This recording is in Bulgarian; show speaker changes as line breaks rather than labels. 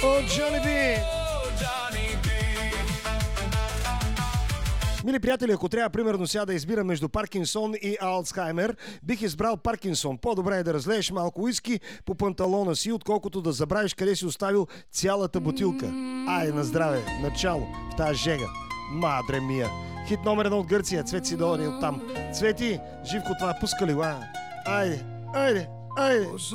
О, Джони Би! Мили приятели, ако трябва примерно сега да избирам между Паркинсон и Алцхаймер, бих избрал Паркинсон. По-добре е да разлееш малко уиски по панталона си, отколкото да забравиш къде си оставил цялата бутилка. Ай, на здраве, начало в тази жега. Мадре мия. Хит номер 1 от Гърция, Цвети Сидони оттам. Цвети, Живко, това пуска ли го? Айде, айде, айде.